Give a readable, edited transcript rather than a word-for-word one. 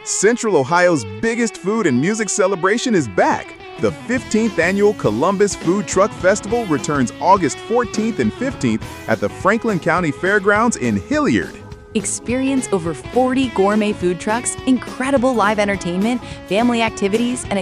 Central Ohio's biggest food and music celebration is back. The 15th annual Columbus Food Truck Festival returns August 14th and 15th at the Franklin County Fairgrounds in Hilliard. Experience over 40 gourmet food trucks, incredible live entertainment, family activities, and